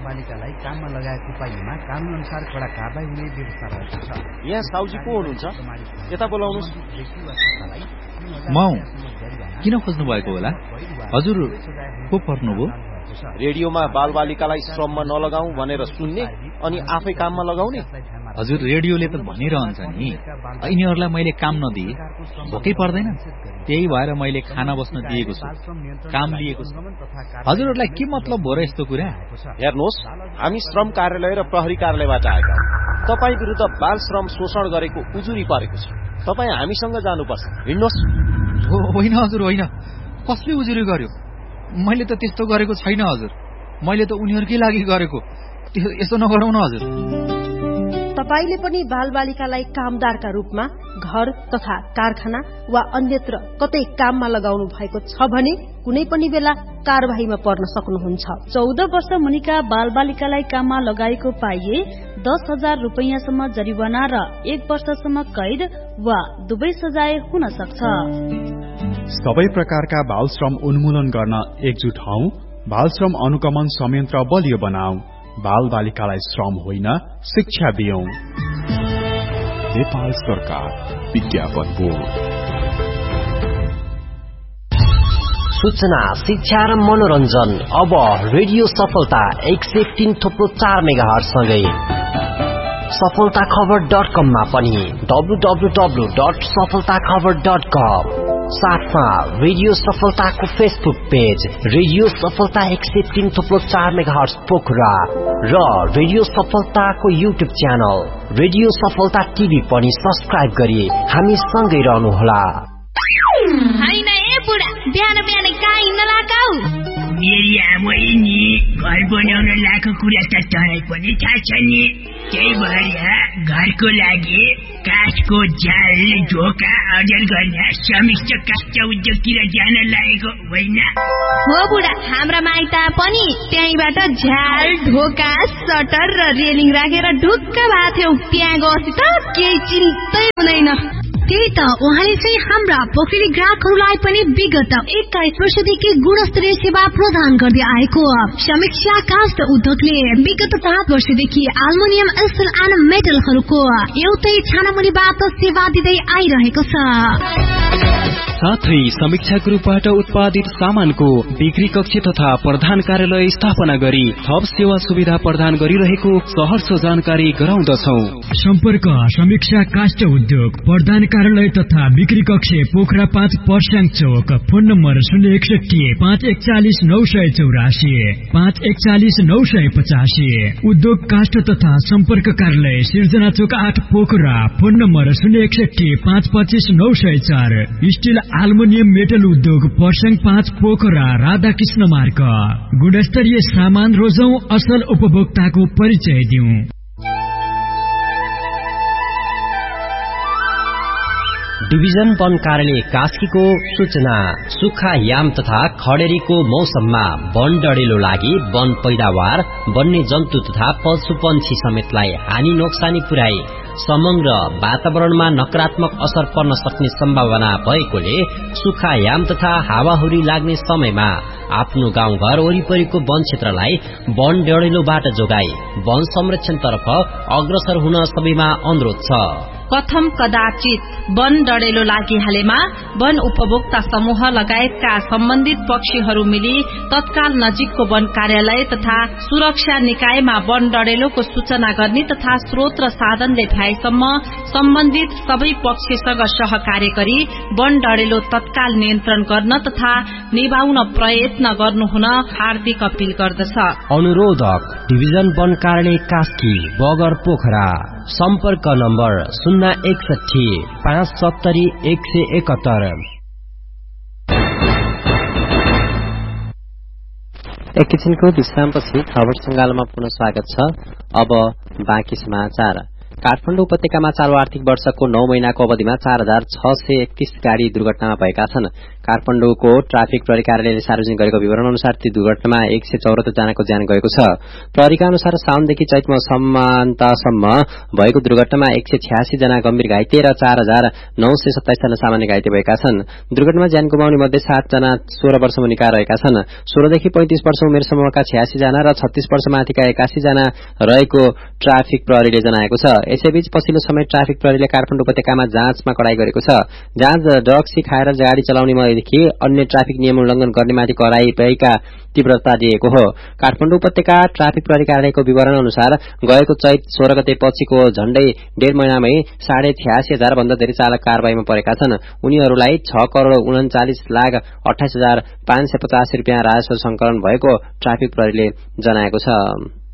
बालबालिकालाई काममा लगाएको पाइएमा कानून अनुसार कडा कारबाही हुने व्यवस्था रहेको छ। यहाँ साउजी को हुनुहुन्छ? यता बोलाउनुस्। म किन खोज्नु भएको होला? हजुर को पर्नुभयो? रेडियोमा बालबालिकालाई श्रममा नलगाऊ भनेर सुन्ने अनि आफै काममा लगाउने। हजुर रेडियोले त भनिरहन्छ नि, यिनीहरूलाई मैले काम नदिए भोकै पर्दैन, त्यही भएर मैले खाना बस्न दिएको छु, काम लिएको छु। हजुरहरूलाई के मतलब हो र यस्तो कुरा? हेर्नुहोस्, हामी श्रम कार्यालय र प्रहरी कार्यालयबाट आएका हौं। तपाई विरुद्ध बाल श्रम शोषण गरेको उजुरी परेको छ। तपाई हामीसँग जानुपर्छ। हिँड्नुहोस्। होइन हजुर होइन, कसले उजुरी गर्यो? मैले त त्यस्तो गरेको छैन हजुर, मैले त उनीहरूकै लागि गरेको। यसो नगरौँ न हजुर। तपाईले पनि बालबालिकालाई कामदारका रूपमा घर तथा कारखाना वा अन्यत्र कतै काममा लगाउनु भएको छ भने कुनै पनि बेला कारबाहीमा पर्न सक्नुहुन्छ। 14 वर्ष मुनिका बालबालिकालाई काममा लगाएको पाइए 10,000 रुपैयाँसम्म जरिवाना र 1 वर्षसम्म कैद वा दुवै सजाय हुन सक्छ। सबै प्रकारका बाल श्रम उन्मूलन गर्न एकजुट हौं। बाल श्रम अनुगमन संयन्त्र बलियो बनाऊ। बाल बालिकालाई श्रम होइन, शिक्षा दियौं। नेपाल सरकार विज्ञापन बोर्ड। सूचना, शिक्षा र मनोरञ्जन अब रेडियो सफलता 103.4 मेगाहर्ज सँगै सफलताखबर.com मा पनि www.सफलताखबर.com। साथमा रेडियो सफलताको फेसबुक पेज रेडियो सफलता 103.4 मेगाहर्ज पोखरा र रेडियो सफलताको युट्युब च्यानल रेडियो सफलता टिभी पनि सब्स्क्राइब गरी हामी सँगै रहनुहोला। हैन ए बुढा, बिहान बिहान कहाँ हिँड्न लगाऊ? मेरी आमै नि घर बनाउन लाको कुरा त तँलाई पनि थाहा छ नि। त्यही भएर घरको लागि काठको जाल ढोका अर्जन गर्न समिष्ट काष्ठ उद्योगतिर जान लागेको होइन? हो बुढा, हाम्रा माइत पनि त्यहीबाट झ्याल ढोका सटर र रेलिङ राखेर ढुक्क भएको थियौ। त्यहाँ गएपछि त केही चिन्तै हुँदैन। त्यही त उहाँले चाहिँ हाम्रा पोखरी ग्राहकहरूलाई पनि विगत 21 वर्षदेखि गुणस्तरीय सेवा प्रदान गर्दै आएको समीक्षा काष्ठ उद्योगले विगत 7 वर्षदेखि एल्युमिनियम स्टिल एन्ड मेटलहरूको एउटै छानामुनिबाट सेवा दिँदै आइरहेको छ। साथै समीक्षा ग्रुपबाट उत्पादित सामानको बिक्री कक्ष तथा प्रधान कार्यालय स्थापना गरी थप सेवा सुविधा प्रदान गरिरहेको सहर्ष जानकारी गराउँदछौ। सम्पर्क समीक्षा काष्ठ उद्योग प्रधान कार्यालय तथा बिक्री कक्ष पोखरा 5 पर्स्याङ चौक। Phone number 061 541 984 541 985। उद्योग काष्ठ तथा सम्पर्क कार्यालय सिर्जना चौक 8 Pokhara. Phone number 061 525 904। Still aluminium metal उद्योग पर्स्याङ 5 पोखरा राधाकृष्ण मार्ग। गुणस्तरीय सामान रोजौं, असल उपभोक्ताको परिचय दिउँ। डिभिजन वन कार्यालय कास्कीको सूचना, सुक्खा याम तथा खडेरीको मौसममा वन डढेलो लागि वन पैदावार, वन्य जन्तु तथा पशु पंक्षी समेतलाई हानि नोक्सानी पुर्याई समग्र वातावरणमा नकारात्मक असर पर्न सक्ने सम्भावना भएकोले सुक्खा याम तथा हावाहुरी लाग्ने समयमा आफ्नो गाउँघर वरिपरिको वन क्षेत्रलाई वन डढेलोबाट जोगाई वन संरक्षण तर्फ अग्रसर हुन सबैमा अनुरोध छ। कथम कदाचित वन डढेलो लागिहालेमा वन उपभोक्ता समूह लगायतका सम्बन्धित पक्षीहरू मिली तत्काल नजिकको वन कार्यालय तथा सुरक्षा निकायमा वन डढेलोको सूचना गर्ने तथा स्रोत र साधनले भ्याएसम्म सम्बन्धित सबै पक्षसँग सहकार्य गरी वन डढेलो तत्काल नियन्त्रण गर्न तथा निभाउन प्रयत्न गर्नुहुन हार्दिक अपील गर्दछ। अनुरोधक डिभिजन वन कार्यालय कास्की बगर पोखरा। सम्पर्क नम्बर 061 570 171। एकैछिनको विश्रामपछि खबर सङ्गालोमा पुनः स्वागत छ। अब बाँकी समाचार। काठमाडौँ उपत्यकामा चालू आर्थिक वर्षको 9 महिनाको अवधिमा 4631 गाड़ी दुर्घटनामा भएका छन्। काठमाडौँको ट्राफिक प्रहरी कार्यालयले सार्वजनिक गरेको विवरण अनुसार ती दुर्घटनामा 174 जनाको ज्यान गएको छ। प्रहरीका अनुसार साउनदेखि चैत मसान्तसम्म भएको दुर्घटनामा 186 जना गम्भीर घाइते र 4927 जना सामान्य घाइते भएका छन्। दुर्घटनामा ज्यान गुमाउने मध्ये 7 जना 16 वर्ष मुनिका रहेका छन्। 16 देखि 35 वर्ष उमेर समूहका 86 जना र 36 वर्ष माथिका 81 जना रहेको ट्राफिक प्रहरीले जनाएको छ। यसैबीच पछिल्लो समय ट्राफिक प्रहरीले काठमाडौँ उपत्यकामा जाँचमा कडाई गरेको छ। जाँच ड्रग्स खाएर गाड़ी चलाउनेदेखि अन्य ट्राफिक नियम उल्लंघन गर्नेमाथि कारबाहीका तीव्रता दिएको हो। काठमाडौँ उपत्यका ट्राफिक प्रहरी कार्यालयको विवरण अनुसार गएको चैत 16 गते पछिको झण्डै 1.5 महिनामै 86,500 भन्दा धेरै चालक कारबाहीमा परेका छन्। उनीहरूलाई 6,39,28,550 रूपियाँ राजस्व संकलन भएको ट्राफिक प्रहरीले जनाएको छ।